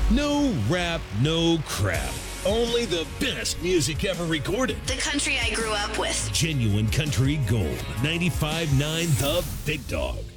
No rap, no crap. Only the best music ever recorded. The country I grew up with. Genuine Country Gold. 95.9 The Big Dog.